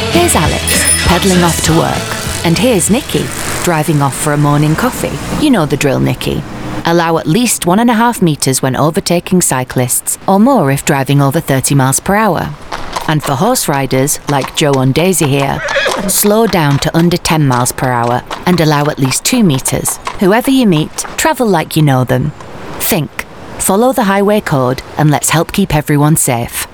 Here's Alex, pedalling off to work. And here's Nikki, driving off for a morning coffee. You know the drill, Nikki. Allow at least 1.5 metres when overtaking cyclists, or more if driving over 30 miles per hour. And for horse riders, like Joe and Daisy here, slow down to under 10 miles per hour and allow at least 2 metres. Whoever you meet, travel like you know them. Think, follow the highway code, and let's help keep everyone safe.